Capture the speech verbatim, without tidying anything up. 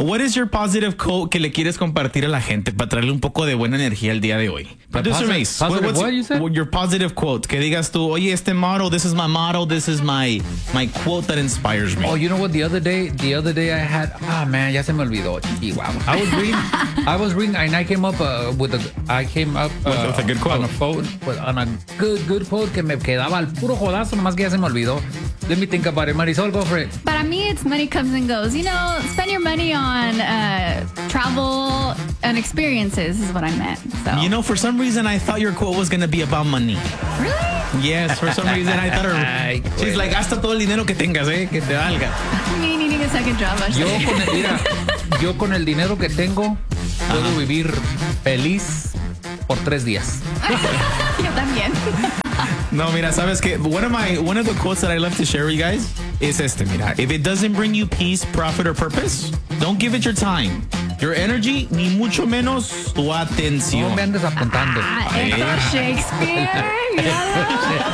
What is your positive quote que le quieres compartir a la gente para traerle un poco de buena energía el día de hoy? Producer posi- Mace, positive what's what you said? your positive quote? Que digas tú, oye, este motto, this is my motto, this is my my quote that inspires me. Oh, you know what? The other day, the other day I had. Ah, man, ya se me olvidó. Y wow. I was reading. I was reading, and I came up uh, with a. I came up uh, With- with a good quote. on a phone, with, on a good, good quote que me quedaba al puro jodazo, nomás que ya se me olvidó. Let me think about it. Marisol, go for it. Para mí, it's money comes and goes. You know, spend your money on uh, travel and experiences is what I meant. So. You know, for some reason, I thought your quote was going to be about money. Really? Yes, for some reason, I thought Ay, her, she's güey. like, gasta todo el dinero que tengas, eh, que te valga. Me needing a second job. Yo actually. con el, mira, yo con el dinero que tengo puedo vivir feliz por tres días. Yo también. No, mira, sabes que one of my one of the quotes that I love to share with you guys is este, mira, if it doesn't bring you peace, profit, or purpose, don't give it your time, your energy, ni mucho menos tu atención. No me andes apuntando. Ah, esto Shakespeare. you know?